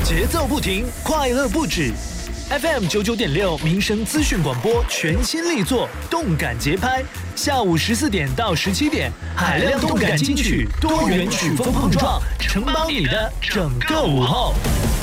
节奏不停，快乐不止。FM 99.6民生资讯广播全新力作《动感节拍》，下午14点到17点，海量动感金曲，多元曲风碰撞，承包你的整个午后。